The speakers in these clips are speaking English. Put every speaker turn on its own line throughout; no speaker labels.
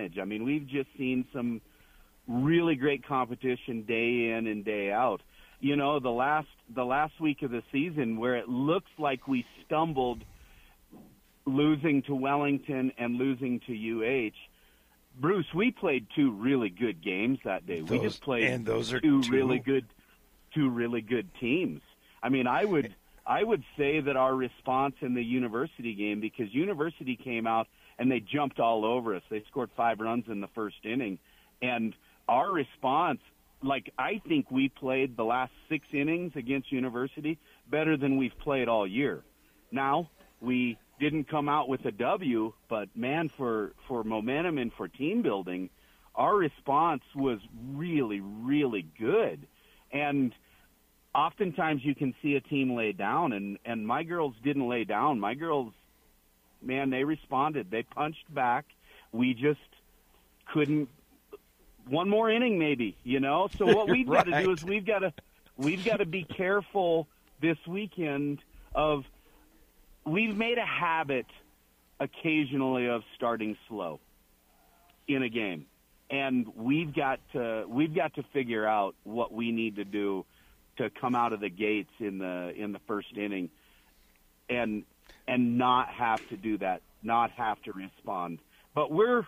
advantage. I mean, we've just seen some really great competition day in and day out. You know, the last week of the season where it looks like we stumbled losing to Wellington and losing to UH, Bruce, we played two really good games that day. We just played
and those are
two really good teams. I mean, I would say that our response in the University game, because University came out and they jumped all over us. They scored 5 runs in the first inning. And our response, like, I think we played the last 6 innings against University better than we've played all year. Now, we didn't come out with a W, but, man, for momentum and for team building, our response was really, really good. And oftentimes you can see a team lay down, and my girls didn't lay down. My girls, man, they responded. They punched back. We just couldn't. One more inning, maybe, you know. So what we've got to do is we've got to be careful this weekend of. We've made a habit occasionally of starting slow in a game, and we've got to figure out what we need to do to come out of the gates in the first inning, and not have to do that, not have to respond. But we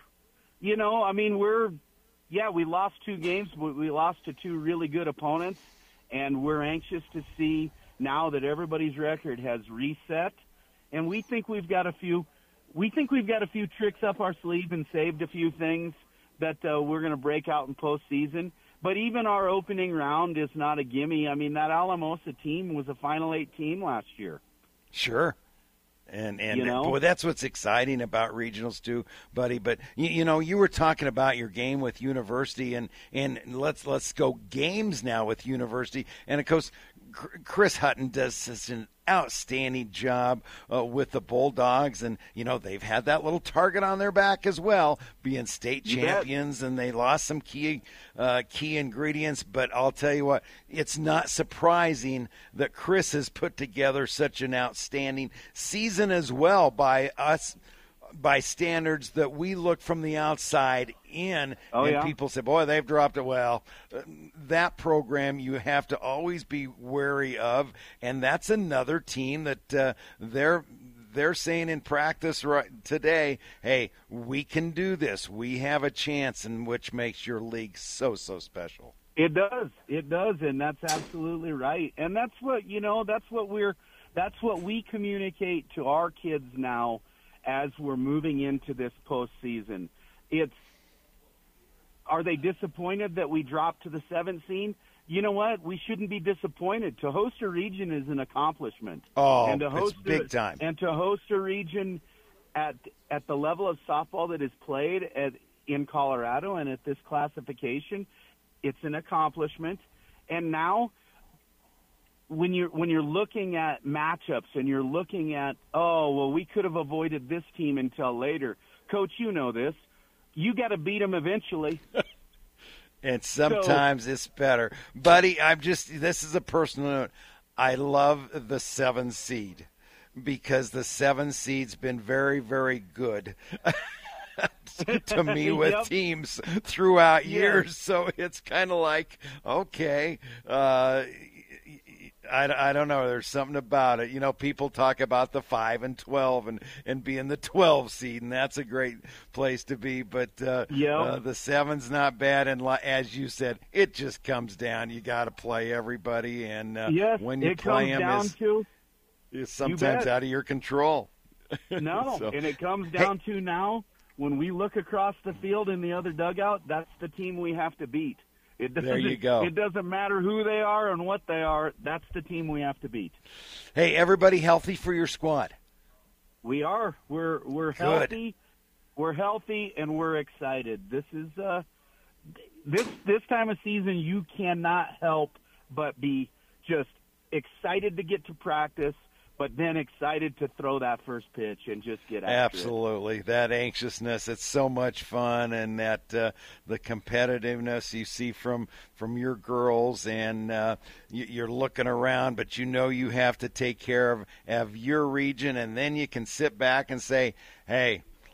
lost 2 games, but we lost to 2 really good opponents, and we're anxious to see now that everybody's record has reset. And we think we've got a few tricks up our sleeve and saved a few things that we're going to break out in postseason. But even our opening round is not a gimme. I mean, that Alamosa team was a Final 8 team last year.
Sure. And
you know?
Boy, that's what's exciting about regionals too, buddy. But you know, you were talking about your game with University, and let's go games now with University. And of course, Chris Hutton does such an outstanding job with the Bulldogs, and you know they've had that little target on their back as well, being state champions, and they lost some key ingredients. But I'll tell you what, it's not surprising that Chris has put together such an outstanding season as well by standards that we look from the outside in, people say, boy, they've dropped it. Well, that program you have to always be wary of, and that's another team that they're saying in practice right today, hey, we can do this. We have a chance, and which makes your league so special.
It does, and that's absolutely right. And that's what that's what we communicate to our kids now as we're moving into this postseason. Are they disappointed that we dropped to the 7th seed? You know what? We shouldn't be disappointed. To host a region is an accomplishment.
Oh, it's big time.
And to host a region at the level of softball that is played in Colorado and at this classification, it's an accomplishment. And now, when you're looking at matchups and you're looking at, we could have avoided this team until later. Coach, you know this. You got to beat them eventually.
And sometimes it's better. Buddy, this is a personal note. I love the 7 seed because the 7 seed's been very, very good to me with teams throughout years. So it's kind of like, okay, I don't know. There's something about it. You know, people talk about the 5 and 12 and being the 12 seed, and that's a great place to be. But the 7's not bad, and as you said, it just comes down. You got to play everybody, and when you play them, it's sometimes out of your control.
No, and it comes down to now when we look across the field in the other dugout, that's the team we have to beat.
There you go.
It doesn't matter who they are and what they are. That's the team we have to beat.
Hey, everybody healthy for your squad?
We are. We're healthy. We're healthy, and we're excited. This is this time of season, you cannot help but be just excited to get to practice, but then excited to throw that first pitch and just get after
Absolutely.
it.
That anxiousness, it's so much fun, and that the competitiveness you see from your girls, and you're looking around, but you know you have to take care of your region, and then you can sit back and say, hey,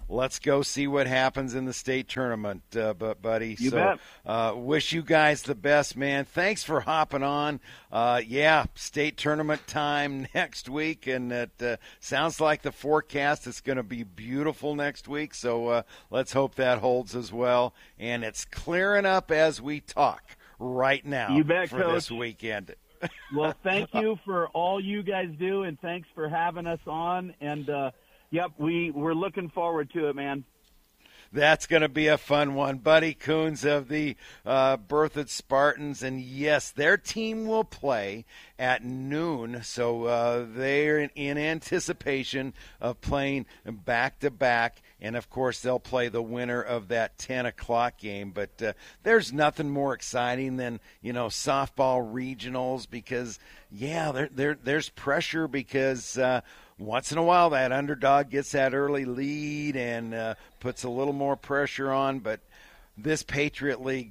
let's go see what happens in the state tournament, buddy.
You bet.
Wish you guys the best, man. Thanks for hopping on. State tournament time next week, and it sounds like the forecast is going to be beautiful next week, so let's hope that holds as well. And it's clearing up as we talk right now.
You bet,
for
Coach.
This weekend.
Well, thank you for all you guys do, and thanks for having us on. And, we're looking forward to it, man.
That's going to be a fun one. Buddy Coons of the Berthoud Spartans. And, yes, their team will play at noon. So they're in anticipation of playing back-to-back. And, of course, they'll play the winner of that 10 o'clock game. But there's nothing more exciting than, softball regionals because, there's pressure because once in a while that underdog gets that early lead and puts a little more pressure on. But this Patriot League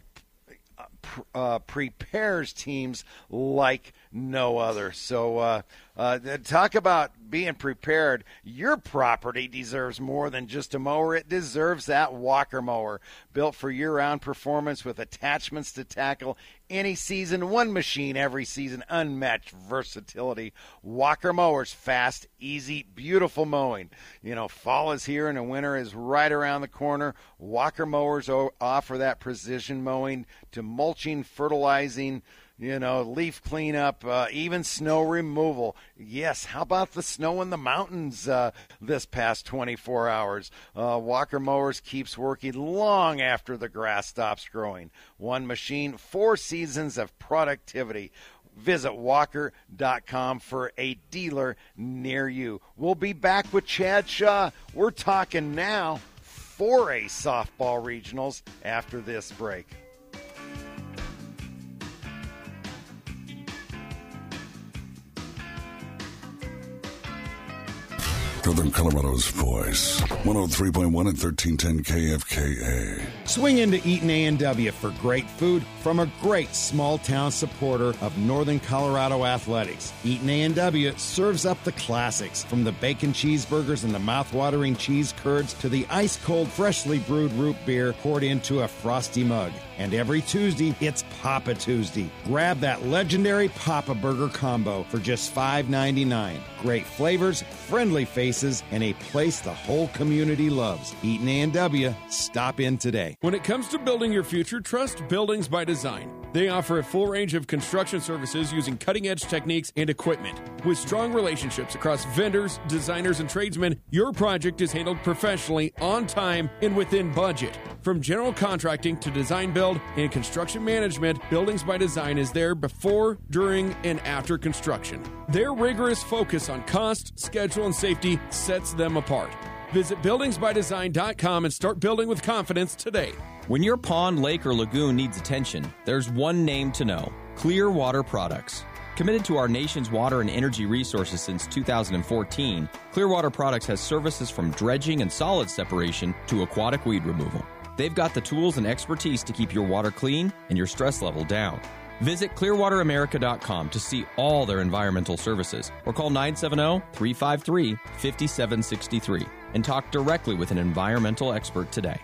prepares teams like no other. So talk about being prepared. Your property deserves more than just a mower. It deserves that Walker mower, built for year-round performance with attachments to tackle any season, one machine every season, unmatched versatility. Walker mowers, fast, easy, beautiful mowing. Fall is here and the winter is right around the corner. Walker mowers offer that precision mowing to mulching, fertilizing, leaf cleanup, even snow removal. Yes, how about the snow in the mountains this past 24 hours? Walker Mowers keeps working long after the grass stops growing. One machine, 4 seasons of productivity. Visit walker.com for a dealer near you. We'll be back with Chad Shaw. We're talking now 4A softball regionals after this break.
Northern Colorado's voice. 103.1 and 1310 KFKA.
Swing into Eaton A&W for great food from a great small-town supporter of Northern Colorado athletics. Eaton A&W serves up the classics, from the bacon cheeseburgers and the mouth-watering cheese curds to the ice-cold, freshly brewed root beer poured into a frosty mug. And every Tuesday, it's Papa Tuesday. Grab that legendary Papa Burger combo for just $5.99. Great flavors, friendly faces, and a place the whole community loves. Eaton A&W. Stop in today.
When it comes to building your future, trust Buildings by Design. They offer a full range of construction services using cutting-edge techniques and equipment. With strong relationships across vendors, designers, and tradesmen, your project is handled professionally, on time, and within budget. From general contracting to design build and construction management, Buildings by Design is there before, during, and after construction. Their rigorous focus on cost, schedule, and safety sets them apart. Visit buildingsbydesign.com and start building with confidence today.
When your pond, lake, or lagoon needs attention, there's one name to know: Clearwater Products. Committed to our nation's water and energy resources since 2014, Clearwater Products has services from dredging and solid separation to aquatic weed removal. They've got the tools and expertise to keep your water clean and your stress level down. Visit clearwateramerica.com to see all their environmental services, or call 970-353-5763 and talk directly with an environmental expert today.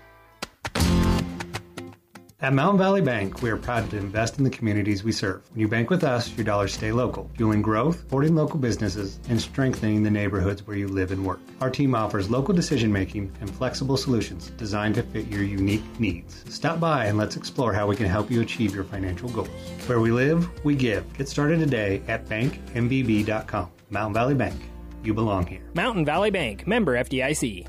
At Mountain Valley Bank, we are proud to invest in the communities we serve. When you bank with us, your dollars stay local, fueling growth, supporting local businesses, and strengthening the neighborhoods where you live and work. Our team offers local decision-making and flexible solutions designed to fit your unique needs. Stop by and let's explore how we can help you achieve your financial goals. Where we live, we give. Get started today at bankmvb.com. Mountain Valley Bank. You belong here.
Mountain Valley Bank, member FDIC.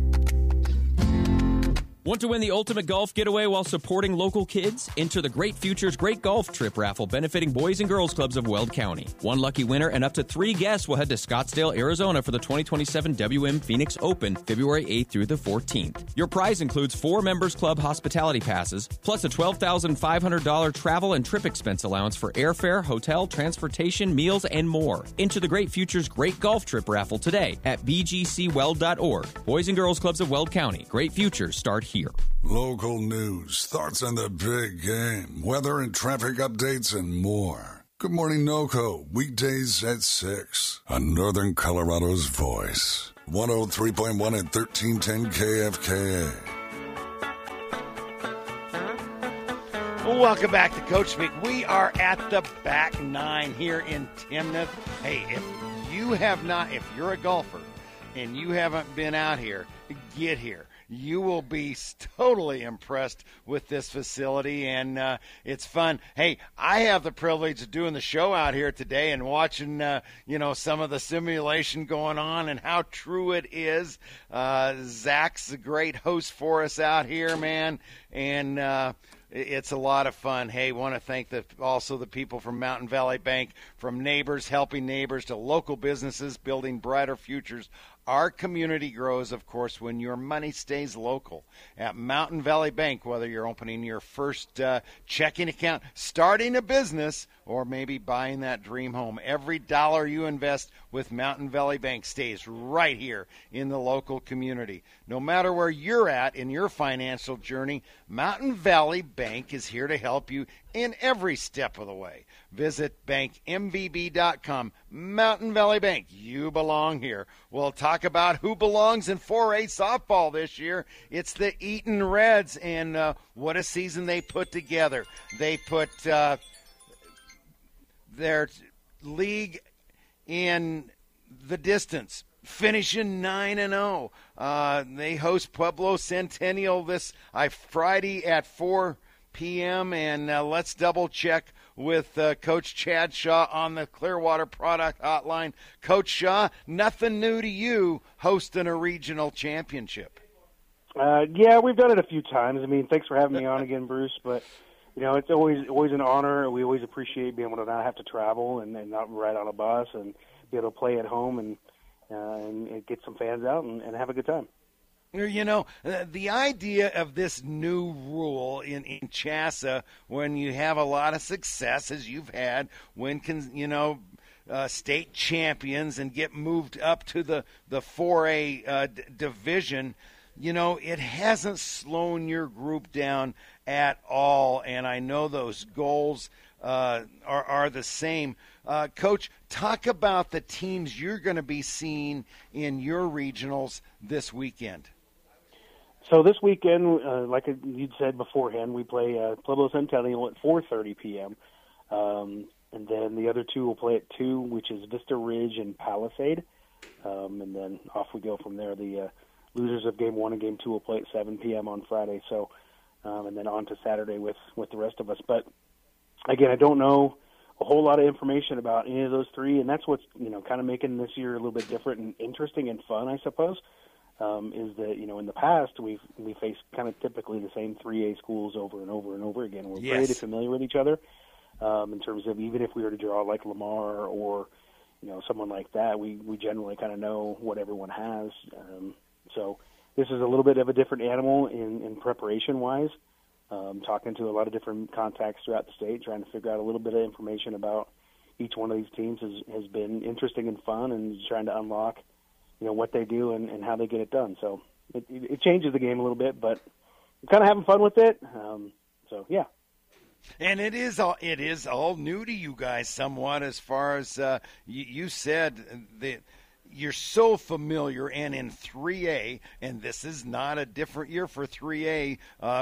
Want to win the ultimate golf getaway while supporting local kids? Enter the Great Futures Great Golf Trip raffle benefiting Boys and Girls Clubs of Weld County. One lucky winner and up to 3 guests will head to Scottsdale, Arizona for the 2027 WM Phoenix Open, February 8th through the 14th. Your prize includes 4 Members Club hospitality passes, plus a $12,500 travel and trip expense allowance for airfare, hotel, transportation, meals, and more. Enter the Great Futures Great Golf Trip raffle today at bgcweld.org. Boys and Girls Clubs of Weld County. Great futures start here.
Local news, thoughts on the big game, weather and traffic updates, and more. Good Morning NoCo, weekdays at 6 on Northern Colorado's voice. 103.1 and 1310 KFKA.
Welcome back to Coach Speak. We are at the back nine here in Timnath. Hey, if you're a golfer and you haven't been out here, get here. You will be totally impressed with this facility, and it's fun. Hey, I have the privilege of doing the show out here today and watching, some of the simulation going on and how true it is. Zach's a great host for us out here, man, and it's a lot of fun. Hey, want to thank also the people from Mountain Valley Bank, from neighbors helping neighbors to local businesses building brighter futures. Our community grows, of course, when your money stays local. At Mountain Valley Bank, whether you're opening your first checking account, starting a business, or maybe buying that dream home, every dollar you invest with Mountain Valley Bank stays right here in the local community. No matter where you're at in your financial journey, Mountain Valley Bank is here to help you in every step of the way. Visit bankmvb.com. Mountain Valley Bank, you belong here. We'll talk about who belongs in 4A softball this year. It's the Eaton Reds, and what a season they put together. They put their league in the distance, finishing 9-0. They host Pueblo Centennial this Friday at 4 p.m., and let's double-check with Coach Chad Shaw on the Clearwater Product Hotline. Coach Shaw, nothing new to you hosting a regional championship.
Yeah, we've done it a few times. I mean, thanks for having me on again, Bruce, but it's always an honor. We always appreciate being able to not have to travel and not ride on a bus and be able to play at home and get some fans out and have a good time.
The idea of this new rule in CHSAA, when you have a lot of success, as you've had, when state champions and get moved up to the 4A division, it hasn't slowed your group down at all, and I know those goals are the same. Coach, talk about the teams you're going to be seeing in your regionals this weekend.
So this weekend, like you'd said beforehand, we play Pueblo Centennial at 4:30 p.m., and then the other two will play at 2, which is Vista Ridge and Palisade, and then off we go from there. The losers of Game 1 and Game 2 will play at 7 p.m. on Friday, so and then on to Saturday with the rest of us. But, again, I don't know a whole lot of information about any of those three, and that's what's kind of making this year a little bit different and interesting and fun, I suppose. Is that in the past we faced kind of typically the same 3A schools over and over and over again. We're pretty familiar with each other in terms of even if we were to draw like Lamar or someone like that, we generally kind of know what everyone has. So this is a little bit of a different animal in preparation wise. Talking to a lot of different contacts throughout the state, trying to figure out a little bit of information about each one of these teams has been interesting and fun, and trying to unlock what they do and how they get it done. So it changes the game a little bit, but I'm kind of having fun with it. So, yeah.
And it is all new to you guys somewhat, as far as you said that you're so familiar, and in 3A, and this is not a different year for 3A,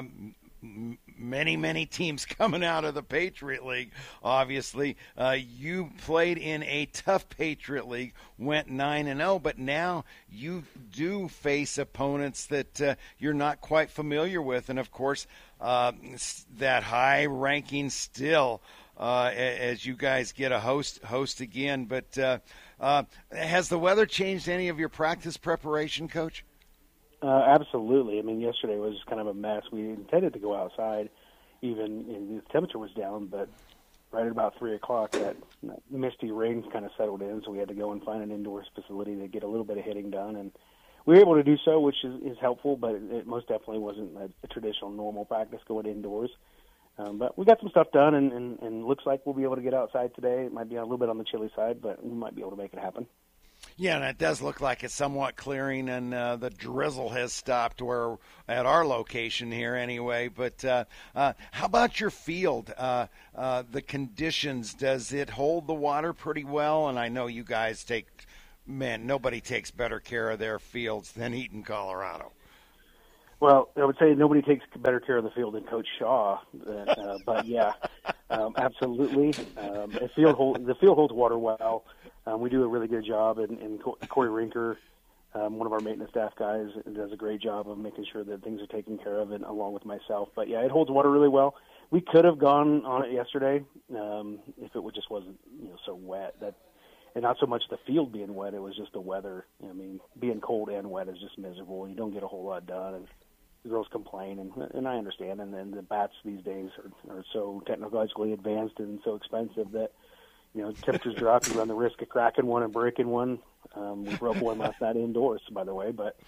many teams coming out of the Patriot League, obviously. You played in a tough Patriot League, went 9-0, but now you do face opponents that you're not quite familiar with, and of course that high ranking still as you guys get a host again. But has the weather changed any of your practice preparation, Coach?
Absolutely. I mean, yesterday was kind of a mess. We intended to go outside, and the temperature was down, but right at about 3 o'clock, that misty rain kind of settled in, so we had to go and find an indoors facility to get a little bit of hitting done, and we were able to do so, which is helpful, but it most definitely wasn't a traditional normal practice going indoors. But we got some stuff done, and looks like we'll be able to get outside today. It might be a little bit on the chilly side, but we might be able to make it happen.
Yeah, and it does look like it's somewhat clearing, and the drizzle has stopped at our location here anyway. But how about your field? The conditions, does it hold the water pretty well? And I know you guys take man, nobody takes better care of their fields than Eaton, Colorado.
Well, I would say nobody takes better care of the field than Coach Shaw, but yeah, absolutely. The field holds water well. We do a really good job, and Corey Rinker, one of our maintenance staff guys, does a great job of making sure that things are taken care of, and along with myself. But yeah, it holds water really well. We could have gone on it yesterday if it just wasn't so wet. And not so much the field being wet; it was just the weather. I mean, being cold and wet is just miserable. You don't get a whole lot done, and the girls complain, and I understand. And then the bats these days are so technologically advanced and so expensive that temperatures drop, you run the risk of cracking one and breaking one. We broke one last night indoors, by the way, but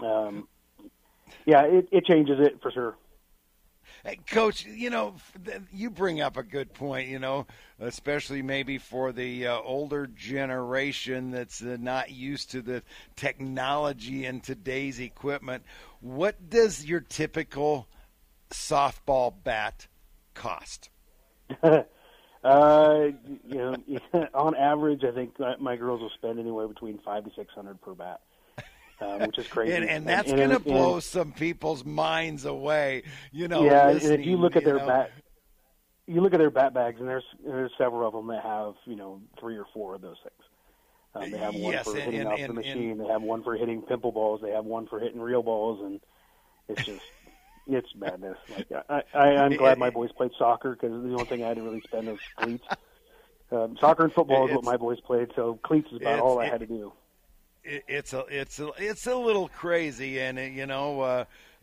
yeah, it changes it for sure.
Hey, Coach, you bring up a good point, especially maybe for the older generation that's not used to the technology and today's equipment. What does your typical softball bat cost?
On average, I think my girls will spend anywhere between $500 to $600 per bat. Which is crazy,
and that's going to blow some people's minds away.
Yeah, and if you look at their bat, bags, and there's several of them that have 3 or 4 of those things. They have one for hitting off the machine. They have one for hitting pimple balls. They have one for hitting real balls, and it's madness. Like I'm glad my boys played soccer, because the only thing I had to really spend was cleats. Soccer and football is what my boys played, so cleats is about all I had to do.
It's a little crazy, and the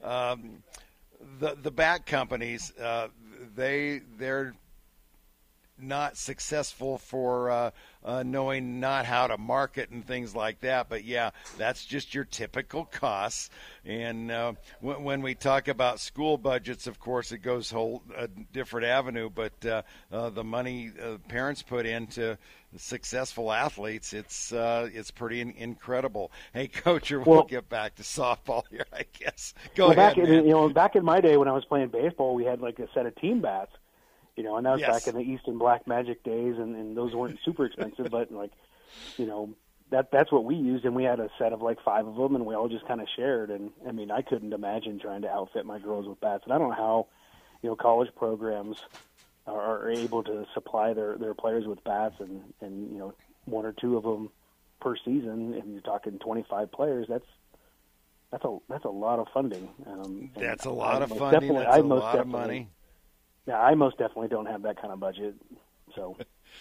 bat companies they're not successful for knowing not how to market and things like that. But yeah, that's just your typical costs. And when we talk about school budgets, of course, it goes a different avenue. But the money parents put into successful athletes, it's pretty incredible. Hey, Coach, we'll get back to softball here, I guess. Go ahead, man.
Back in my day when I was playing baseball, we had like a set of team bats. And that was back in the Easton Black Magic days, and those weren't super expensive, but that's what we used, and we had a set of like 5 of them, and we all just kind of shared. And I mean, I couldn't imagine trying to outfit my girls with bats, and I don't know how college programs are able to supply their players with bats, and 1 or 2 of them per season, and you're talking 25 players. That's a lot of funding.
That's a lot of funding. That's a lot of money.
Yeah, I most definitely don't have that kind of budget. So,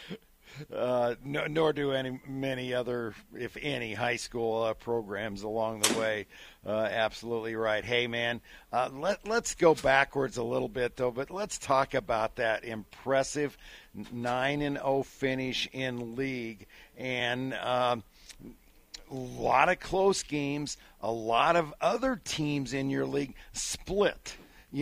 nor do many other, if any, high school programs along the way. Absolutely right. Hey, man, let's go backwards a little bit though, but let's talk about that impressive 9-0 finish in league, and a lot of close games. A lot of other teams in your league split.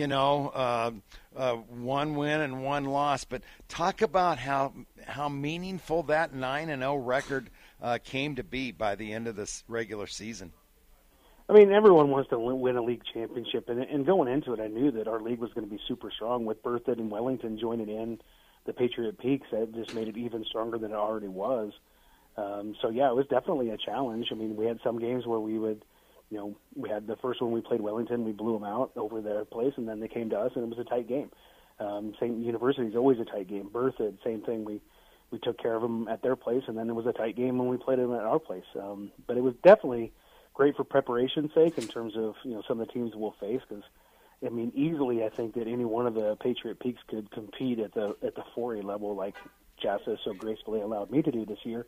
One win and 1 loss. But talk about how meaningful that 9-0 record came to be by the end of this regular season.
I mean, everyone wants to win a league championship, and going into it, I knew that our league was going to be super strong with Berthoud and Wellington joining in the Patriot Peaks. That just made it even stronger than it already was. So yeah, it was definitely a challenge. I mean, we had some games where we would. We had the first one we played Wellington, we blew them out over their place, and then they came to us, and it was a tight game. St. University is always a tight game. Berthoud, same thing. We took care of them at their place, and then it was a tight game when we played them at our place. But it was definitely great for preparation's sake in terms of some of the teams we'll face, because I mean, easily I think that any one of the Patriot Peaks could compete at the 4A level, like JASA so gracefully allowed me to do this year.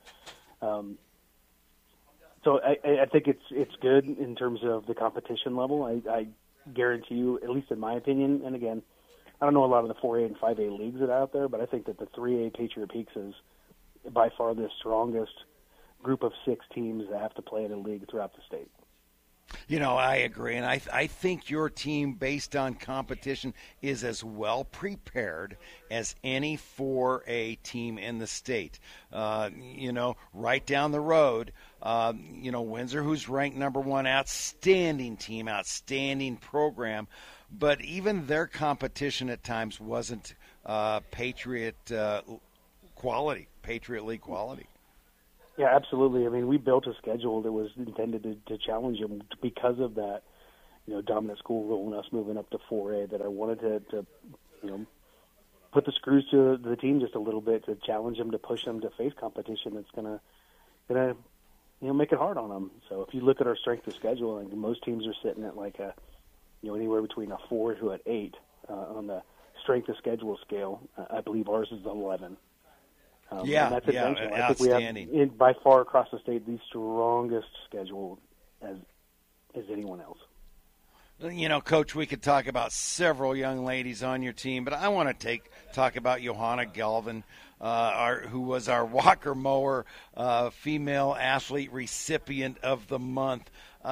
So I think it's good in terms of the competition level. I guarantee you, at least in my opinion, and again, I don't know a lot of the 4A and 5A leagues that are out there, but I think that the 3A Patriot Peaks is by far the strongest group of 6 teams that have to play in a league throughout the state.
I agree, and I think your team, based on competition, is as well prepared as any 4A team in the state. Right down the road, Windsor, who's ranked number 1, outstanding team, outstanding program, but even their competition at times wasn't Patriot League quality.
Yeah, absolutely. I mean, we built a schedule that was intended to challenge them because of that, dominant school rule and us moving up to 4A. That I wanted to put the screws to the team just a little bit to challenge them, to push them to face competition that's gonna make it hard on them. So if you look at our strength of schedule, like most teams are sitting at like anywhere between a 4 to an 8 on the strength of schedule scale. I believe ours is 11. And that's intentional. I think we have, by far across the state, the strongest schedule as anyone else.
Coach, we could talk about several young ladies on your team, but I want to talk about Johanna Galvin, who was our Walker Mower female athlete recipient of the month.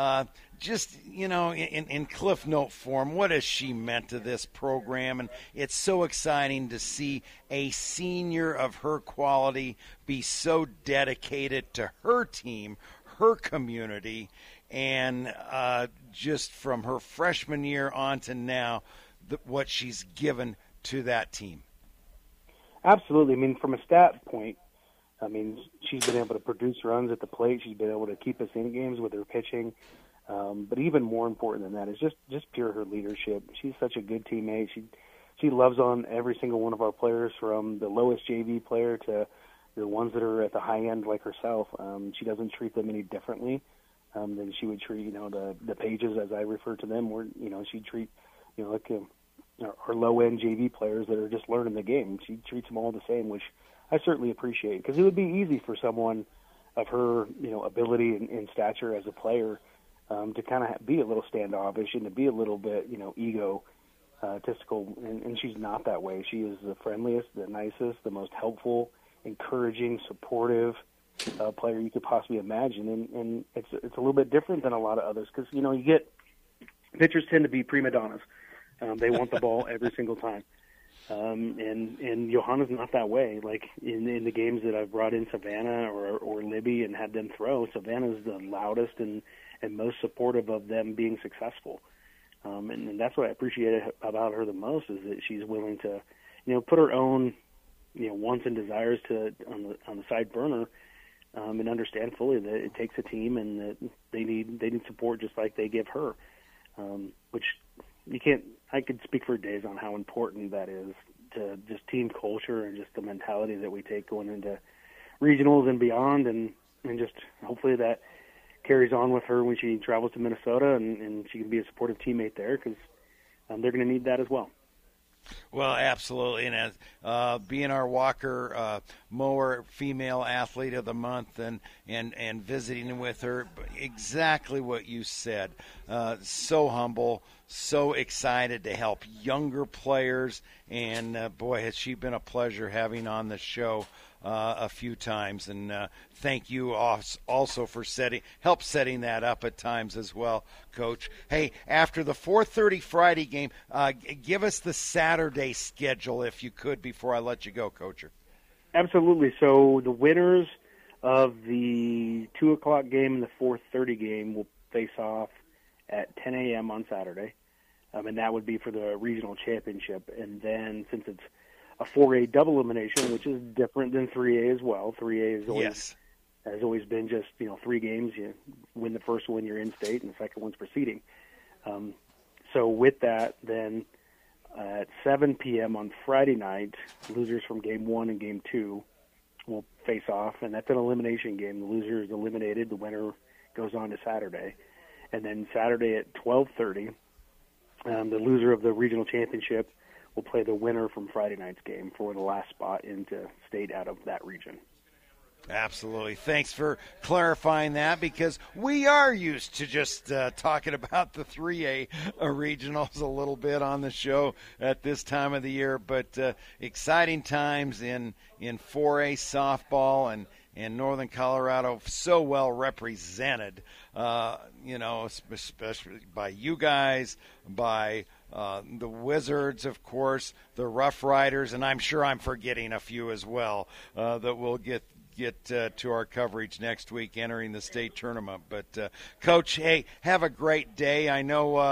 In Cliff Note form, what has she meant to this program? And it's so exciting to see a senior of her quality be so dedicated to her team, her community, and just from her freshman year on to now, what she's given to that team.
Absolutely. I mean, from a stat point, she's been able to produce runs at the plate. She's been able to keep us in games with her pitching. But even more important than that is just pure her leadership. She's such a good teammate. She loves on every single one of our players, from the lowest JV player to the ones that are at the high end like herself. She doesn't treat them any differently than she would treat, the pages, as I refer to them, where, she'd treat, like our low-end JV players that are just learning the game. She treats them all the same, which I certainly appreciate, because it would be easy for someone of her, ability and stature as a player to kind of be a little standoffish and to be a little bit, egotistical, and she's not that way. She is the friendliest, the nicest, the most helpful, encouraging, supportive player you could possibly imagine, and it's a little bit different than a lot of others, because you get pitchers tend to be prima donnas. They want the ball every single time, and Johanna's not that way. Like in the games that I've brought in Savannah or Libby and had them throw, Savannah's the loudest and most supportive of them being successful, and that's what I appreciate about her the most, is that she's willing to put her own wants and desires on the side burner. And understand fully that it takes a team, and that they need support just like they give her. Which you can't. I could speak for days on how important that is to just team culture and just the mentality that we take going into regionals and beyond, and just hopefully that carries on with her when she travels to Minnesota, and she can be a supportive teammate there, because they're going to need that as well.
Well, absolutely, and as being our Walker Mower Female Athlete of the Month, and visiting with her, exactly what you said. So humble, so excited to help younger players, and boy, has she been a pleasure having on the show a few times, and thank you also for setting that up at times as well, Coach. Hey, after the 4:30 Friday game, give us the Saturday schedule if you could before I let you go, Coacher.
Absolutely. So the winners of the 2 o'clock game and the 4:30 game will face off at 10 a.m. on Saturday, and that would be for the regional championship. And then, since it's a 4A double elimination, which is different than 3A as well. 3A has always been just 3 games. You win the first one, you're in state, and the second one's proceeding. So with that, then at 7 p.m. on Friday night, losers from Game 1 and Game 2 will face off, and that's an elimination game. The loser is eliminated. The winner goes on to Saturday. And then Saturday at 12:30, the loser of the regional championship will play the winner from Friday night's game for the last spot into state out of that region.
Absolutely. Thanks for clarifying that, because we are used to just talking about the 3A regionals a little bit on the show at this time of the year, but exciting times in 4A softball, and Northern Colorado so well represented, especially by you guys, by the Wizards, of course, the Rough Riders, and I'm sure I'm forgetting a few as well that we'll get to our coverage next week entering the state tournament. But, Coach, hey, have a great day. I know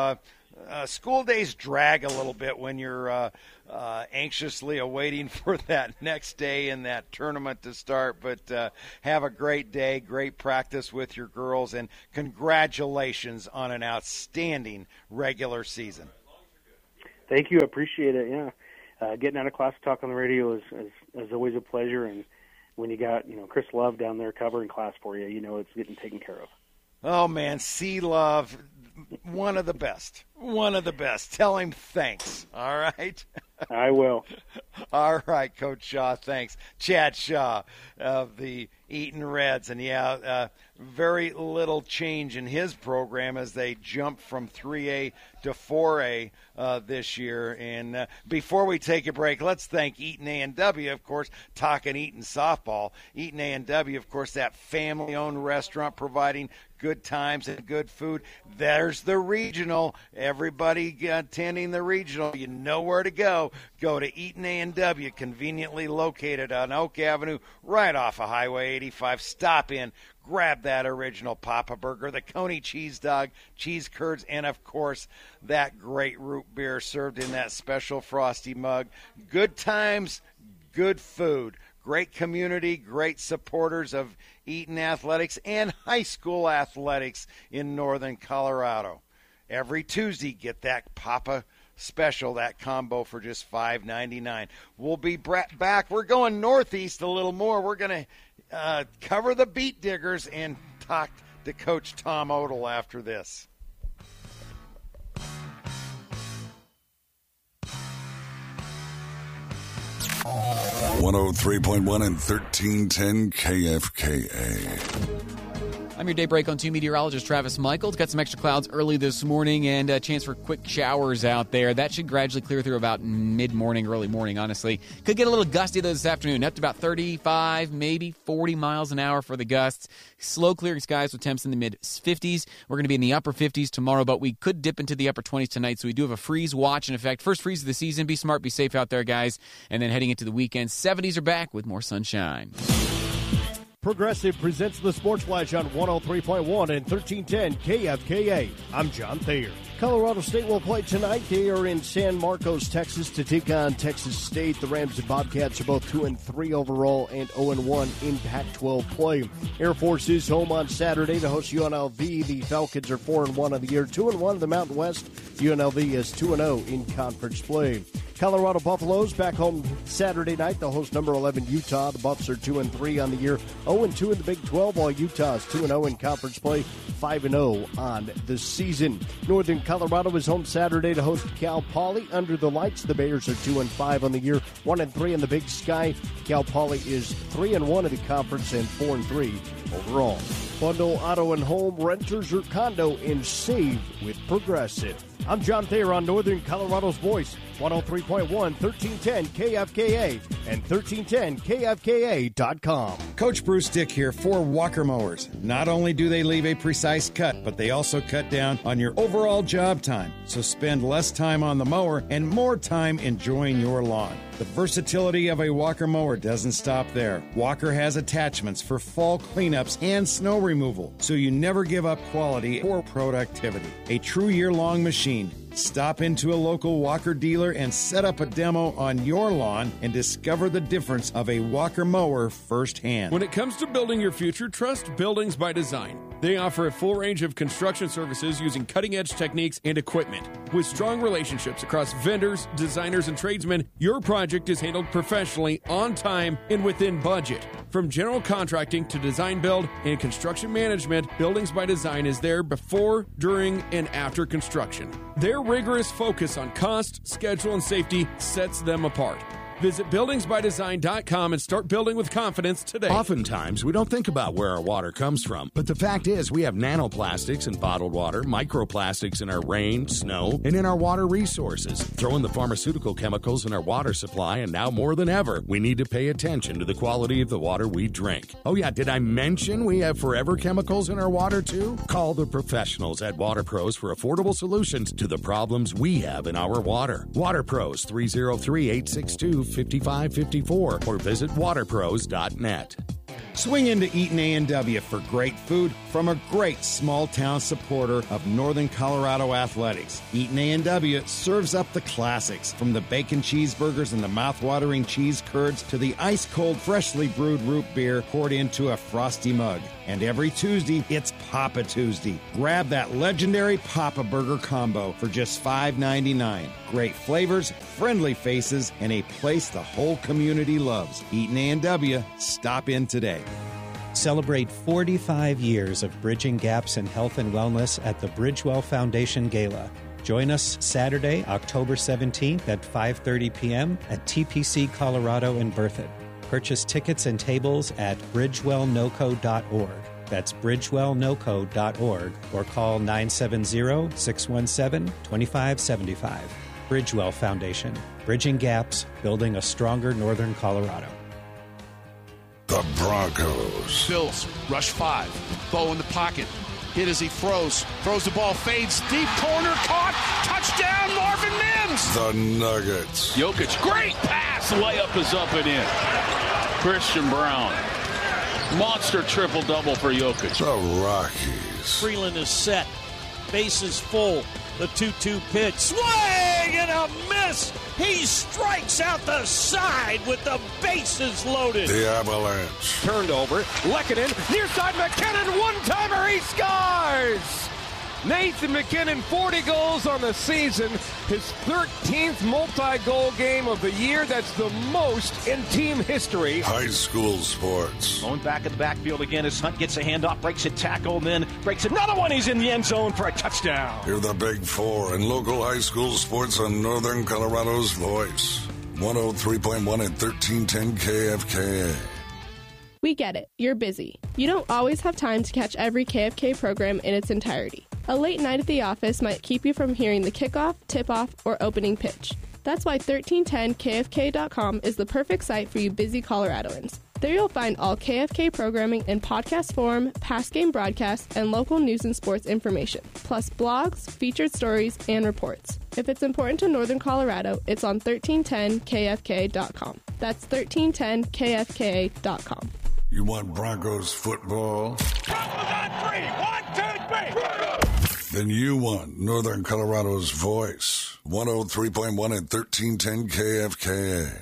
school days drag a little bit when you're anxiously awaiting for that next day and that tournament to start. But have a great day, great practice with your girls, and congratulations on an outstanding regular season.
Thank you. I appreciate it. Yeah. Getting out of class to talk on the radio is always a pleasure. And when you got, Chris Love down there covering class for you, it's getting taken care of.
Oh, man, C. Love, one of the best. Tell him thanks, all right?
I will.
All right, Coach Shaw, thanks. Chad Shaw of the Eaton Reds. And, very little change in his program as they jump from 3A to 4A this year. And before we take a break, let's thank Eaton A&W, of course, talking Eaton softball. Eaton A&W, of course, that family-owned restaurant providing good times and good food. There's the regional. Everybody attending the regional, you know where to go. Go to Eaton A&W, conveniently located on Oak Avenue, right off of Highway 85. Stop in, grab that original Papa Burger, the Coney cheese dog, cheese curds, and, of course, that great root beer served in that special frosty mug. Good times, good food. Great community, great supporters of Eaton Athletics and high school athletics in northern Colorado. Every Tuesday, get that Papa special, that combo for just $5.99. We'll be back. We're going northeast a little more. We're going to cover the Beet Diggers and talk to Coach Tom Odell after this.
103.1 and 1310 KFKA.
I'm your daybreak on 2 meteorologist Travis Michaels. Got some extra clouds early this morning and a chance for quick showers out there. That should gradually clear through about mid-morning, early morning, honestly. Could get a little gusty this afternoon, up to about 35, maybe 40 miles an hour for the gusts. Slow clearing skies with temps in the mid-50s. We're going to be in the upper 50s tomorrow, but we could dip into the upper 20s tonight, so we do have a freeze watch in effect. First freeze of the season. Be smart, be safe out there, guys. And then heading into the weekend, 70s are back with more sunshine.
Progressive presents the Sports Flash on 103.1 and 1310 KFKA. I'm John Thayer. Colorado State will play tonight. They are in San Marcos, Texas, to take on Texas State. The Rams and Bobcats are both 2-3 overall and 0-1 in Pac-12 play. Air Force is home on Saturday to host UNLV. The Falcons are 4-1 on the year, 2-1 in the Mountain West. UNLV is 2-0 in conference play. Colorado Buffaloes back home Saturday night. They'll host number 11 Utah. The Buffs are 2-3 on the year, 0-2 in the Big 12, while Utah is 2-0 in conference play, 5-0 on the season. Northern Colorado is home Saturday to host Cal Poly under the lights. The Bears are 2-5 on the year, 1-3 in the Big Sky. Cal Poly is 3-1 in the conference and 4-3 overall. Bundle auto and home, renters or condo, and save with Progressive. I'm John Thayer on Northern Colorado's Voice, 103.1, 1310 KFKA, and 1310KFKA.com.
Coach Bruce Dick here for Walker Mowers. Not only do they leave a precise cut, but they also cut down on your overall job time. So spend less time on the mower and more time enjoying your lawn. The versatility of a Walker mower doesn't stop there. Walker has attachments for fall cleanups and snow removal, so you never give up quality or productivity. A true year-long machine. Stop into a local Walker dealer and set up a demo on your lawn and discover the difference of a Walker mower firsthand.
When it comes to building your future, trust Buildings by Design. They offer a full range of construction services using cutting-edge techniques and equipment. With strong relationships across vendors, designers, and tradesmen, your project is handled professionally, on time, and within budget. From general contracting to design build and construction management, Buildings by Design is there before, during, and after construction. Their rigorous focus on cost, schedule, and safety sets them apart. Visit buildingsbydesign.com and start building with confidence today.
Oftentimes, we don't think about where our water comes from, but the fact is we have nanoplastics in bottled water, microplastics in our rain, snow, and in our water resources. Throw in the pharmaceutical chemicals in our water supply, and now more than ever, we need to pay attention to the quality of the water we drink. Oh yeah, did I mention we have forever chemicals in our water too? Call the professionals at Water Pros for affordable solutions to the problems we have in our water. Water Pros, 303-862-5554, or visit waterpros.net.
Swing into Eaton A&W for great food from a great small-town supporter of Northern Colorado athletics. Eaton A&W serves up the classics, from the bacon cheeseburgers and the mouth-watering cheese curds to the ice-cold, freshly brewed root beer poured into a frosty mug. And every Tuesday, it's Papa Tuesday. Grab that legendary Papa Burger combo for just $5.99. Great flavors, friendly faces, and a place the whole community loves. Eaton A&W. Stop in today.
Celebrate 45 years of bridging gaps in health and wellness at the Bridgewell Foundation Gala. Join us Saturday, October 17th at 5:30 p.m. at TPC Colorado in Berthoud. Purchase tickets and tables at bridgewellnoco.org. That's bridgewellnoco.org, or call 970-617-2575. Bridgewell Foundation. Bridging gaps, building a stronger Northern Colorado.
The Broncos.
Bills rush 5. Bo in the pocket. Hit as he throws. Throws the ball, fades deep corner, caught. Touchdown, Marvin Mims.
The Nuggets.
Jokic, great pass. Layup is up and in. Christian Brown. Monster triple-double for Jokic.
The Rockies.
Freeland is set. Base is full. The 2-2 pitch. Swing and a miss. He strikes out the side with the bases loaded.
The Avalanche.
Turned over. Lehkonen. Near side McKinnon. One-timer. He scores. Nathan McKinnon, 40 goals on the season. His 13th multi-goal game of the year. That's the most in team history.
High school sports.
Going back in the backfield again as Hunt gets a handoff, breaks a tackle, and then breaks another one. He's in the end zone for a touchdown.
Hear the Big Four and local high school sports on Northern Colorado's Voice. 103.1 and 1310 KFKA.
We get it. You're busy. You don't always have time to catch every KFK program in its entirety. A late night at the office might keep you from hearing the kickoff, tip-off, or opening pitch. That's why 1310kfk.com is the perfect site for you busy Coloradoans. There you'll find all KFK programming in podcast form, past game broadcasts, and local news and sports information, plus blogs, featured stories, and reports. If it's important to Northern Colorado, it's on 1310kfk.com. That's 1310kfk.com.
You want Broncos football?
Broncos on 3. 1, 2, 3.
Then you want Northern Colorado's Voice. 103.1 and 1310 KFKA.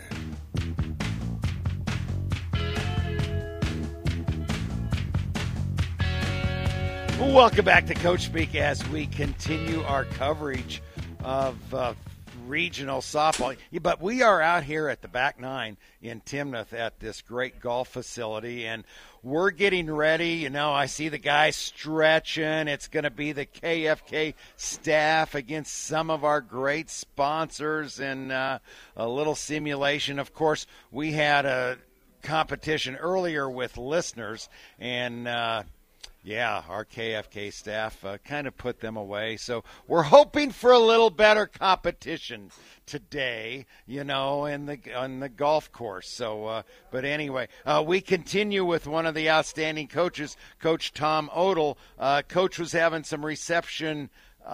Welcome back to Coach Speak as we continue our coverage of regional softball. But we are out here at the back nine in Timnath at this great golf facility, and we're getting ready. You know, I see the guys stretching. It's going to be the KFK staff against some of our great sponsors and a little simulation. Of course, we had a competition earlier with listeners, and yeah, our KFK staff kind of put them away. So we're hoping for a little better competition today, you know, on the golf course. So, but anyway, we continue with one of the outstanding coaches, Coach Tom Odell. Coach was having some reception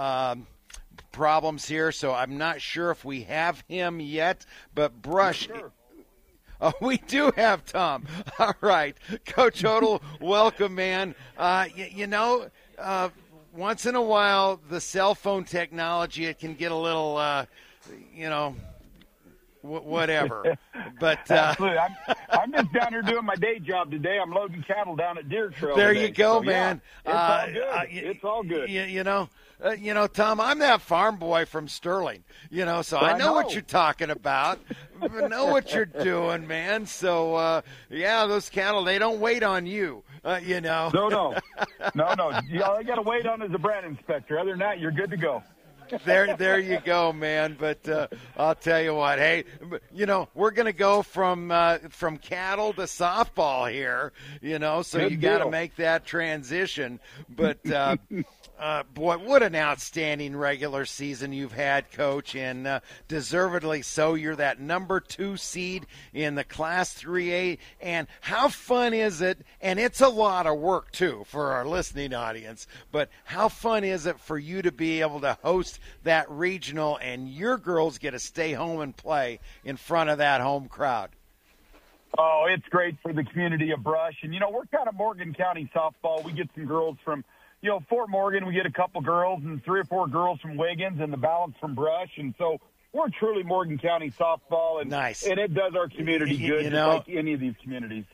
problems here, so I'm not sure if we have him yet. But Brush. Sure. Oh, we do have Tom. All right. Coach Odell, welcome, man. You know, once in a while, the cell phone technology, it can get a little, you know, whatever. But
absolutely. I'm just down here doing my day job today. I'm loading cattle down at Deer Trail.
There
today.
You go,
so,
man.
Yeah, it's all good.
You know, Tom, I'm that farm boy from Sterling, you know, so I know what you're talking about. I know what you're doing, man. So, yeah, those cattle, they don't wait on you, you know.
No. All you got to wait on is a brand inspector. Other than that, you're good to go.
There you go, man. But I'll tell you what. Hey, you know, we're going to go from cattle to softball here. You know, so you got to make that transition. But boy, what an outstanding regular season you've had, Coach, and deservedly so. You're that number 2 seed in the Class 3A, and how fun is it? And it's a lot of work too for our listening audience. But how fun is it for you to be able to host that regional, and your girls get to stay home and play in front of that home crowd?
Oh, it's great for the community of Brush. And, we're kind of Morgan County softball. We get some girls from, Fort Morgan. We get a couple girls and 3 or 4 girls from Wiggins and the balance from Brush. And so we're truly Morgan County softball. And,
nice.
And it does our community good, just like any of these communities.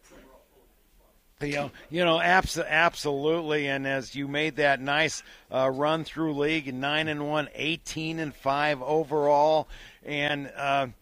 Absolutely. And as you made that nice run through league, 9-1, 18-5 overall, and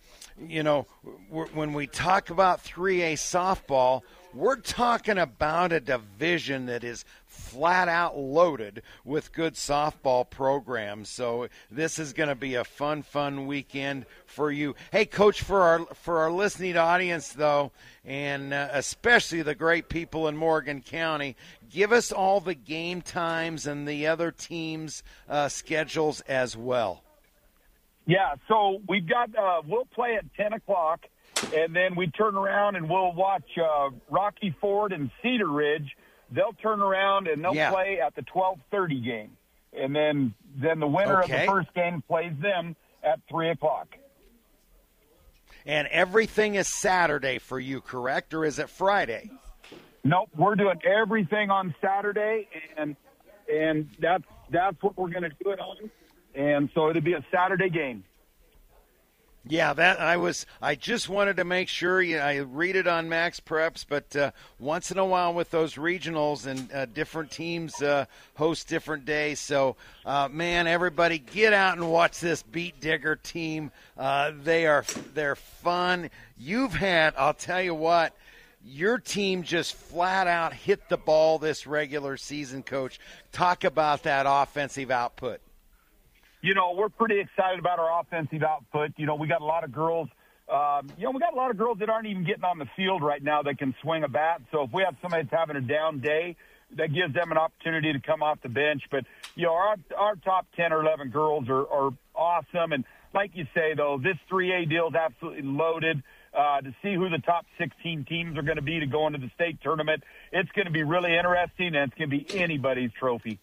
when we talk about 3A softball, we're talking about a division that is flat out loaded with good softball programs. So this is going to be a fun weekend for you. Hey, Coach, for our listening audience, though, and especially the great people in Morgan County, give us all the game times and the other teams' schedules as well.
Yeah, so we've got we'll play at 10 o'clock, and then we turn around and we'll watch Rocky Ford and Cedar Ridge. They'll turn around and they'll play at the 12:30 game. And then the winner of the first game plays them at 3 o'clock.
And everything is Saturday for you, correct? Or is it Friday?
Nope, we're doing everything on Saturday, and that's what we're going to do it on. And so it'll be a Saturday game.
Yeah, I just wanted to make sure. I read it on Max Preps, but once in a while with those regionals and different teams host different days. So, man, everybody get out and watch this Beat Digger team. They're fun. I'll tell you what, your team just flat out hit the ball this regular season, Coach. Talk about that offensive output.
We're pretty excited about our offensive output. We got a lot of girls. We got a lot of girls that aren't even getting on the field right now that can swing a bat. So if we have somebody that's having a down day, that gives them an opportunity to come off the bench. But, our top 10 or 11 girls are awesome. And like you say, though, this 3A deal is absolutely loaded. To see who the top 16 teams are going to be to go into the state tournament, it's going to be really interesting, and it's going to be anybody's trophy.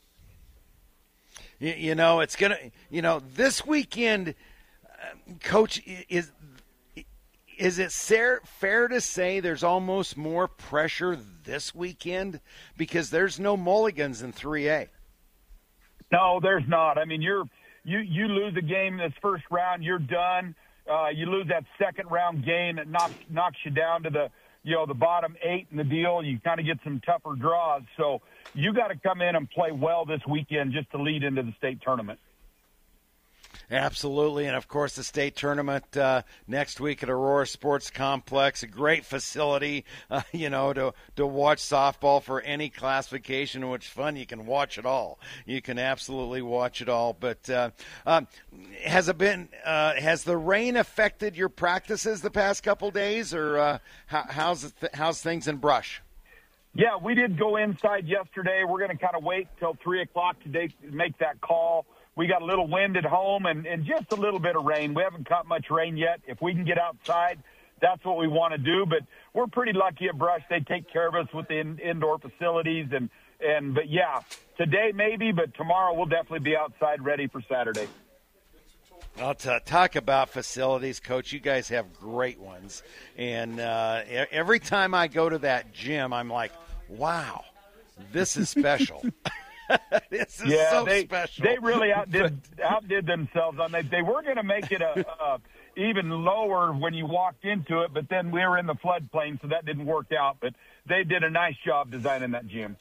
It's going to, this weekend, Coach, is it fair to say there's almost more pressure this weekend because there's no mulligans in 3A?
No, there's not. I mean, you lose a game this first round, you're done. You lose that second round game that knocks you down to the bottom 8 in the deal. You kind of get some tougher draws. So you got to come in and play well this weekend just to lead into the state tournament.
Absolutely. And, of course, the state tournament next week at Aurora Sports Complex, a great facility, to watch softball for any classification, which is fun. You can watch it all. You can absolutely watch it all. But has the rain affected your practices the past couple days, or how's things in Brush?
Yeah, we did go inside yesterday. We're going to kind of wait till 3 o'clock today to make that call. We got a little wind at home and just a little bit of rain. We haven't caught much rain yet. If we can get outside, that's what we want to do. But we're pretty lucky at Brush. They take care of us with the indoor facilities. But, yeah, today maybe, but tomorrow we'll definitely be outside ready for Saturday.
I'll talk about facilities, Coach. You guys have great ones. And every time I go to that gym, I'm like, wow, this is special. This is so special.
They really outdid themselves on that. They were going to make it even lower when you walked into it, but then we were in the floodplain, so that didn't work out. But they did a nice job designing that gym.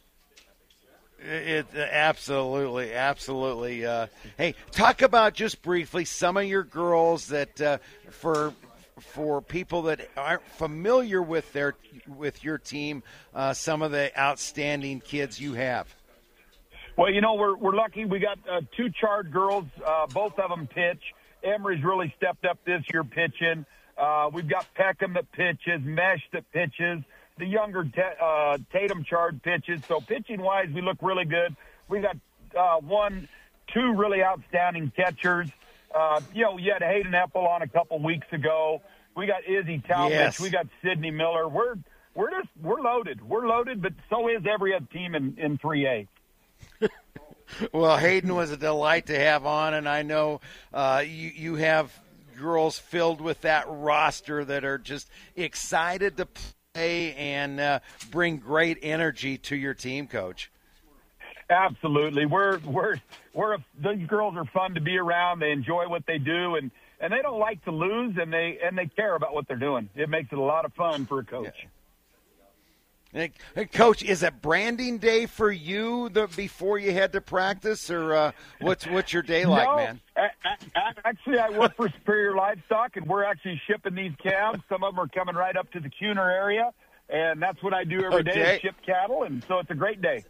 Absolutely. Hey, talk about just briefly some of your girls that for people that aren't familiar with your team, some of the outstanding kids you have.
Well, we're lucky. We got 2 Chard girls. Both of them pitch. Emery's really stepped up this year pitching. We've got Peckham that pitches, Mesh that pitches. The younger Tatum Chard pitches. So pitching-wise, we look really good. We got 2 really outstanding catchers. You had Hayden Epple on a couple weeks ago. We got Izzy Talmadge. Yes. We got Sydney Miller. We're loaded. We're loaded, but so is every other team in 3A.
Well, Hayden was a delight to have on, and I know you have girls filled with that roster that are just excited to play and bring great energy to your team, Coach.
Absolutely. These girls are fun to be around. They enjoy what they do, and they don't like to lose, and they care about what they're doing. It makes it a lot of fun for a coach.
Yeah. Hey, Coach, is it branding day for you before you head to practice, or what's your day like, man?
Actually, I work for Superior Livestock, and we're actually shipping these calves. Some of them are coming right up to the Kuhner area, and that's what I do every day is ship cattle, and so it's a great day.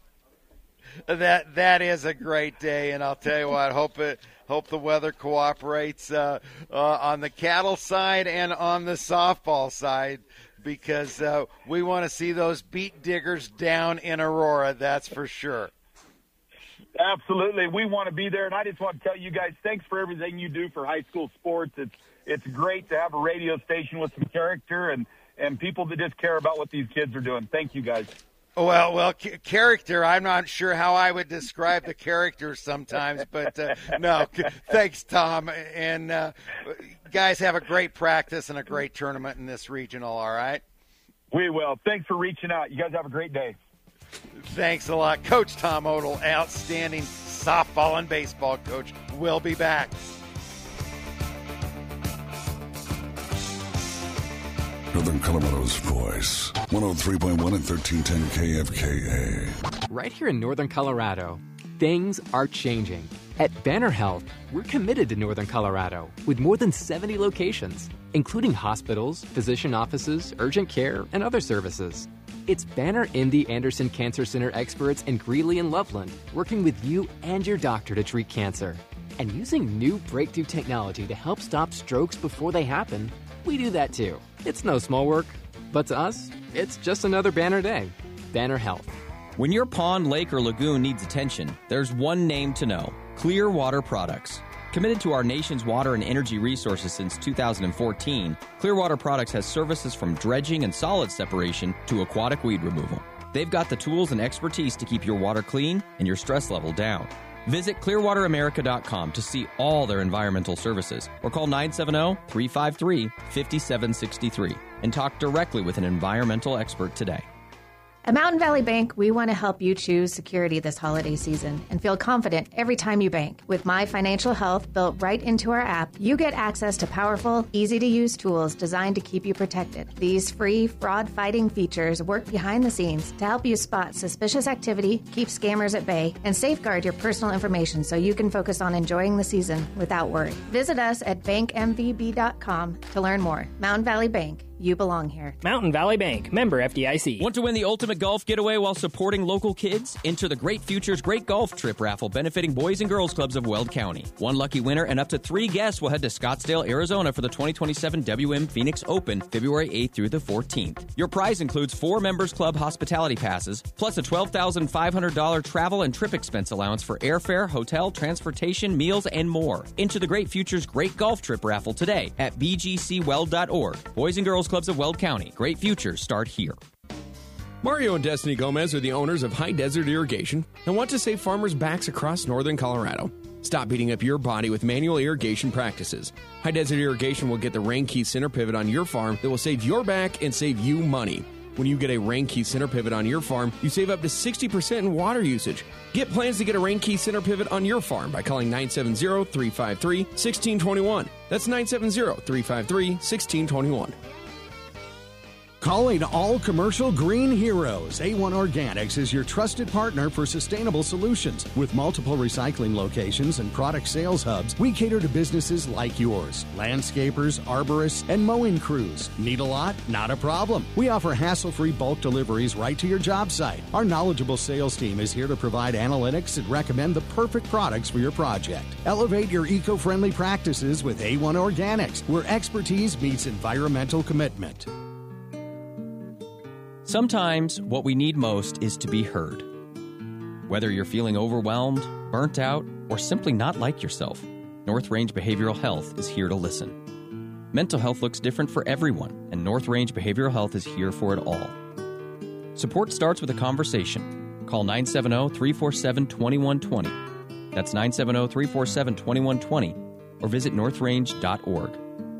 That is a great day, and I'll tell you what, hope the weather cooperates on the cattle side and on the softball side, because we want to see those beet diggers down in Aurora, that's for sure.
Absolutely. We want to be there, and I just want to tell you guys, thanks for everything you do for high school sports. It's great to have a radio station with some character and people that just care about what these kids are doing. Thank you, guys.
Well, character, I'm not sure how I would describe the character sometimes, but no, thanks, Tom. And guys, have a great practice and a great tournament in this regional, all right?
We will. Thanks for reaching out. You guys have a great day.
Thanks a lot. Coach Tom Odell, outstanding softball and baseball coach. We'll be back.
Northern Colorado's voice. 103.1 and 1310 KFKA.
Right here in Northern Colorado, things are changing. At Banner Health, we're committed to Northern Colorado with more than 70 locations, including hospitals, physician offices, urgent care, and other services. It's Banner MD Anderson Cancer Center experts in Greeley and Loveland working with you and your doctor to treat cancer. And using new breakthrough technology to help stop strokes before they happen, we do that too. It's no small work, but to us, it's just another Banner day. Banner Health.
When your pond, lake, or lagoon needs attention, there's one name to know: Clearwater Products. Committed to our nation's water and energy resources since 2014, Clearwater Products has services from dredging and solid separation to aquatic weed removal. They've got the tools and expertise to keep your water clean and your stress level down. Visit clearwateramerica.com to see all their environmental services, or call 970-353-5763 and talk directly with an environmental expert today.
At Mountain Valley Bank, we want to help you choose security this holiday season and feel confident every time you bank. With My Financial Health built right into our app, you get access to powerful, easy-to-use tools designed to keep you protected. These free, fraud-fighting features work behind the scenes to help you spot suspicious activity, keep scammers at bay, and safeguard your personal information so you can focus on enjoying the season without worry. Visit us at bankmvb.com to learn more. Mountain Valley Bank. You belong here.
Mountain Valley Bank, member FDIC.
Want to win the ultimate golf getaway while supporting local kids? Enter the Great Futures Great Golf Trip raffle benefiting Boys and Girls Clubs of Weld County. One lucky winner and up to 3 guests will head to Scottsdale, Arizona for the 2027 WM Phoenix Open, February 8th through the 14th. Your prize includes 4 Members Club hospitality passes, plus a $12,500 travel and trip expense allowance for airfare, hotel, transportation, meals, and more. Enter the Great Futures Great Golf Trip raffle today at bgcweld.org. Boys and Girls Clubs of Weld County. Great futures start here.
Mario and Destiny Gomez are the owners of High Desert Irrigation and want to save farmers' backs across northern Colorado. Stop beating up your body with manual irrigation practices. High Desert Irrigation will get the Rain Key center pivot on your farm that will save your back and save you money. When you get a Rain Key center pivot on your farm, you save up to 60% in water usage. Get plans to get a Rain Key center pivot on your farm by calling 970-353-1621. That's 970-353-1621.
Calling all commercial green heroes. A1 Organics is your trusted partner for sustainable solutions. With multiple recycling locations and product sales hubs, we cater to businesses like yours. Landscapers, arborists, and mowing crews. Need a lot? Not a problem. We offer hassle-free bulk deliveries right to your job site. Our knowledgeable sales team is here to provide analytics and recommend the perfect products for your project. Elevate your eco-friendly practices with A1 Organics, where expertise meets environmental commitment.
Sometimes what we need most is to be heard. Whether you're feeling overwhelmed, burnt out, or simply not like yourself, North Range Behavioral Health is here to listen. Mental health looks different for everyone, and North Range Behavioral Health is here for it all. Support starts with a conversation. Call 970-347-2120. That's 970-347-2120. or visit northrange.org.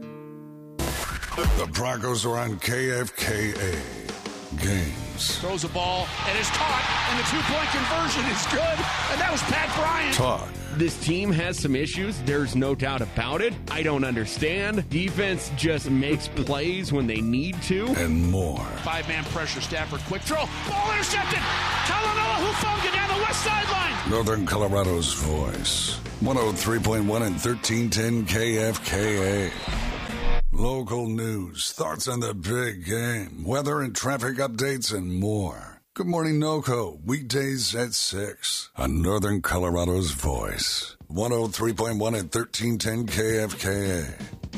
The Broncos are on KFKA Games.
Throws a ball and is caught, and the two-point conversion is good, and that was Pat Bryant.
Talk.
This team has some issues. There's no doubt about it. I don't understand. Defense just makes plays when they need to.
And more.
Five-man pressure. Stafford, quick throw. Ball intercepted. Talanoa Hufanga down the west sideline.
Northern Colorado's voice. 103.1 and 1310 KFKA. Local news, thoughts on the big game, weather and traffic updates, and more. Good Morning NoCo, weekdays at 6 on Northern Colorado's voice. 103.1 and 1310 KFKA.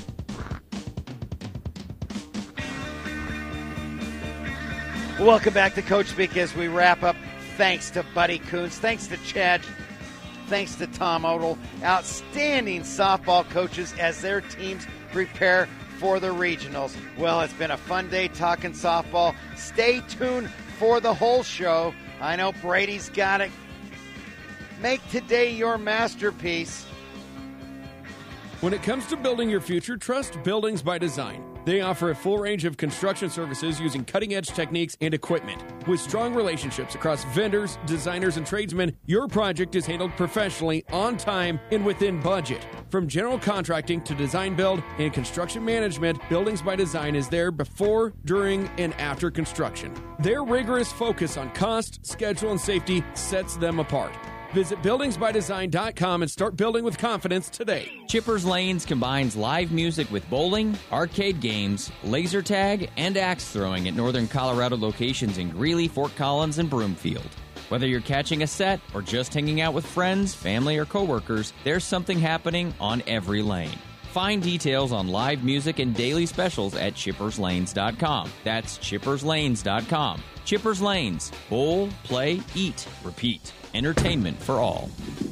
Welcome back to Coach Speak as we wrap up. Thanks to Buddy Coons. Thanks to Chad. Thanks to Tom Odell. Outstanding softball coaches as their teams prepare for the regionals. Well, it's been a fun day talking softball. Stay tuned for the whole show. I know Brady's got it. Make today your masterpiece.
When it comes to building your future, trust Buildings by Design. They offer a full range of construction services using cutting-edge techniques and equipment. With strong relationships across vendors, designers, and tradesmen, your project is handled professionally, on time, and within budget. From general contracting to design build and construction management, Buildings by Design is there before, during, and after construction. Their rigorous focus on cost, schedule, and safety sets them apart. Visit buildingsbydesign.com and start building with confidence today.
Chippers Lanes combines live music with bowling, arcade games, laser tag, and axe throwing at Northern Colorado locations in Greeley, Fort Collins, and Broomfield. Whether you're catching a set or just hanging out with friends, family, or coworkers, there's something happening on every lane. Find details on live music and daily specials at chipperslanes.com. That's chipperslanes.com. Chippers Lanes. Bowl, play, eat, repeat. Entertainment for all.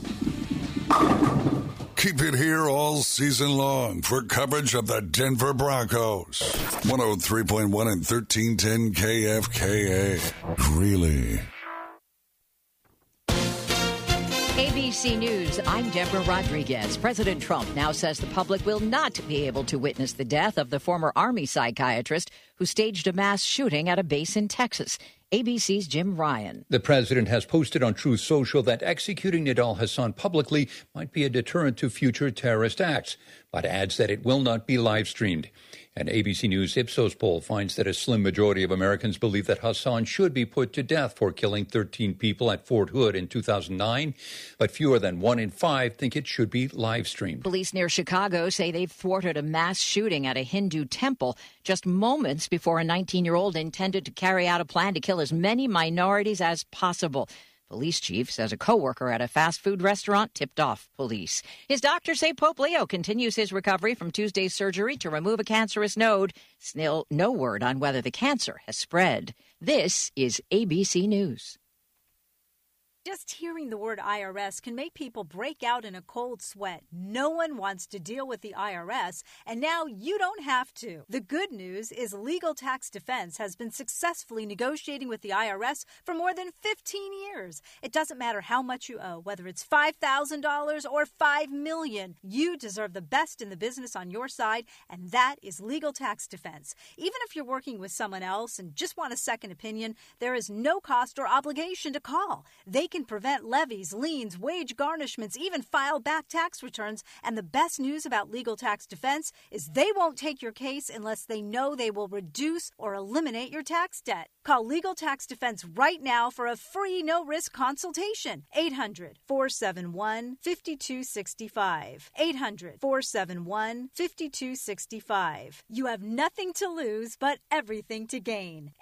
Keep it here all season long for coverage of the Denver Broncos. 103.1 and 1310 KFKA. Greeley.
ABC News, I'm Deborah Rodriguez. President Trump now says the public will not be able to witness the death of the former Army psychiatrist who staged a mass shooting at a base in Texas. ABC's Jim Ryan.
The president has posted on Truth Social that executing Nidal Hasan publicly might be a deterrent to future terrorist acts, but adds that it will not be live streamed. An ABC News Ipsos poll finds that a slim majority of Americans believe that Hasan should be put to death for killing 13 people at Fort Hood in 2009, but fewer than 1 in 5 think it should be live streamed.
Police near Chicago say they've thwarted a mass shooting at a Hindu temple just moments before a 19-year-old intended to carry out a plan to kill as many minorities as possible. Police chief says a coworker at a fast food restaurant tipped off police. His doctors say Pope Leo continues his recovery from Tuesday's surgery to remove a cancerous node. Still no word on whether the cancer has spread. This is ABC News.
Just hearing the word IRS can make people break out in a cold sweat. No one wants to deal with the IRS, and now you don't have to. The good news is Legal Tax Defense has been successfully negotiating with the IRS for more than 15 years. It doesn't matter how much you owe, whether it's $5,000 or $5 million. You deserve the best in the business on your side, and that is Legal Tax Defense. Even if you're working with someone else and just want a second opinion, there is no cost or obligation to call. They can prevent levies, liens, wage garnishments, even file back tax returns. And the best news about Legal Tax Defense is they won't take your case unless they know they will reduce or eliminate your tax debt. Call Legal Tax Defense right now for a free no-risk consultation. 800-471-5265. 800-471-5265. You have nothing to lose but everything to gain.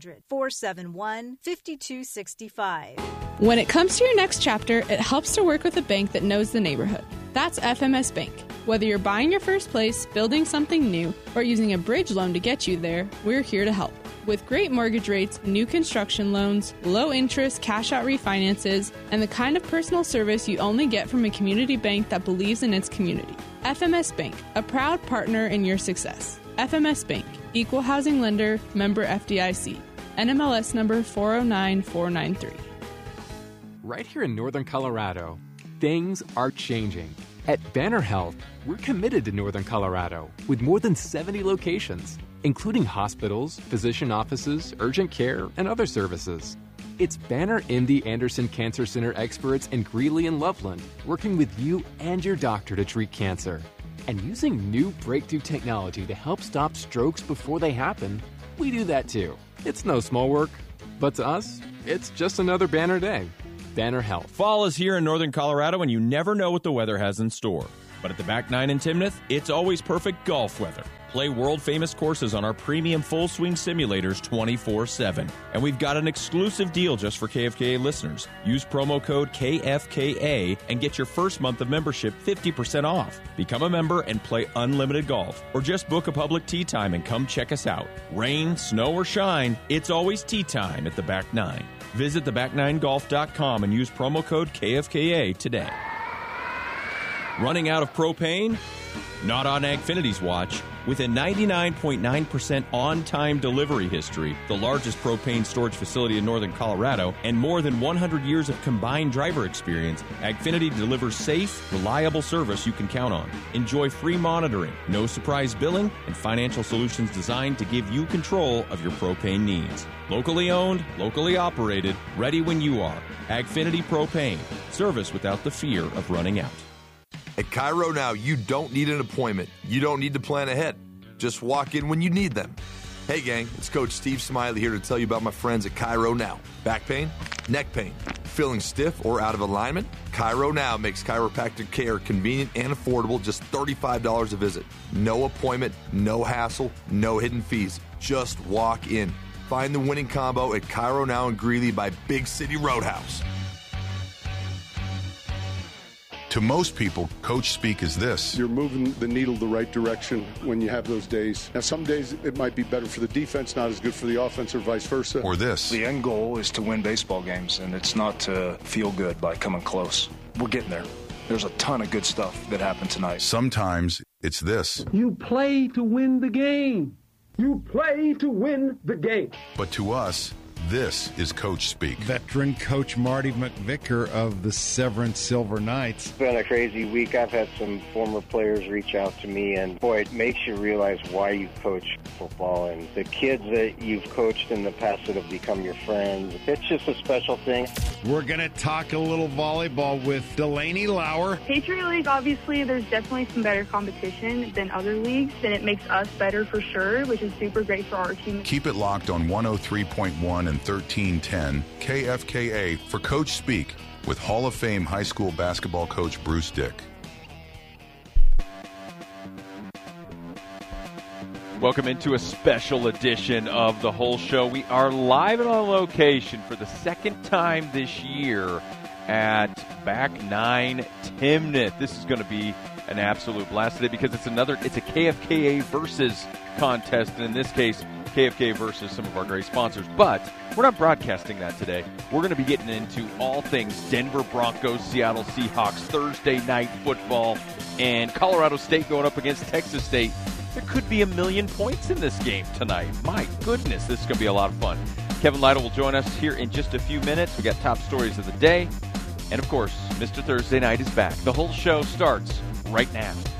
800-471-5265.
When it comes to your next chapter, it helps to work with a bank that knows the neighborhood. That's FMS Bank. Whether you're buying your first place, building something new, or using a bridge loan to get you there, we're here to help. With great mortgage rates, new construction loans, low interest cash-out refinances, and the kind of personal service you only get from a community bank that believes in its community. FMS Bank, a proud partner in your success. FMS Bank, Equal Housing Lender, member FDIC. NMLS number 409493.
Right here in Northern Colorado, things are changing. At Banner Health, we're committed to Northern Colorado with more than 70 locations, including hospitals, physician offices, urgent care, and other services. It's Banner MD Anderson Cancer Center experts in Greeley and Loveland working with you and your doctor to treat cancer. And using new breakthrough technology to help stop strokes before they happen, we do that too. It's no small work, but to us, it's just another Banner day. Banner Health.
Fall is here in Northern Colorado, and you never know what the weather has in store. But at the Back Nine in Timnath, it's always perfect golf weather. Play world-famous courses on our premium full-swing simulators 24/7. And we've got an exclusive deal just for KFKA listeners. Use promo code KFKA and get your first month of membership 50% off. Become a member and play unlimited golf. Or just book a public tee time and come check us out. Rain, snow, or shine, it's always tee time at the Back Nine. Visit theback9golf.com and use promo code KFKA today. Running out of propane? Not on Agfinity's watch. With a 99.9% on-time delivery history, the largest propane storage facility in Northern Colorado, and more than 100 years of combined driver experience, Agfinity delivers safe, reliable service you can count on. Enjoy free monitoring, no surprise billing, and financial solutions designed to give you control of your propane needs. Locally owned, locally operated, ready when you are. Agfinity Propane. Service without the fear of running out.
At Cairo Now, you don't need an appointment. You don't need to plan ahead. Just walk in when you need them. Hey, gang, it's Coach Steve Smiley here to tell you about my friends at Cairo Now. Back pain? Neck pain? Feeling stiff or out of alignment? Cairo Now makes chiropractic care convenient and affordable, just $35 a visit. No appointment, no hassle, no hidden fees. Just walk in. Find the winning combo at Cairo Now in Greeley by Big City Roadhouse.
To most people, Coach Speak is this.
You're moving the needle the right direction when you have those days. Now, some days it might be better for the defense, not as good for the offense, or vice versa.
Or this.
The end goal is to win baseball games, and it's not to feel good by coming close. We're getting there. There's a ton of good stuff that happened tonight.
Sometimes it's this.
You play to win the game. You play to win the game.
But to us, this is Coach Speak.
Veteran coach Marty McVicker of the Severance Silver Knights.
It's been a crazy week. I've had some former players reach out to me, and boy, it makes you realize why you coach football and the kids that you've coached in the past that have become your friends. It's just a special thing.
We're going to talk a little volleyball with Delaney Lauer.
Patriot League, obviously, there's definitely some better competition than other leagues, and it makes us better for sure, which is super great for our team.
Keep it locked on 103.1 and 1310 KFKA for Coach Speak with Hall of Fame high school basketball coach Bruce Dick.
Welcome into a special edition of The Whole Show. We are live and on location for the second time this year at Back Nine Timnath. This is going to be an absolute blast today because it's a KFKA versus contest, and in this case, KFKA versus some of our great sponsors. But we're not broadcasting that today. We're going to be getting into all things Denver Broncos, Seattle Seahawks, Thursday night football, and Colorado State going up against Texas State. There could be 1 million points in this game tonight. My goodness, this is going to be a lot of fun. Kevin Lytle will join us here in just a few minutes. We got top stories of the day. And, of course, Mr. Thursday Night is back. The Whole Show starts right now.